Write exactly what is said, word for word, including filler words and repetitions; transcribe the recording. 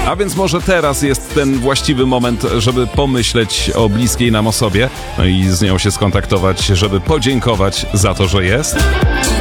A więc może teraz jest ten właściwy moment, żeby pomyśleć o bliskiej nam osobie, no i z nią się skontaktować, żeby podziękować za to, że jest.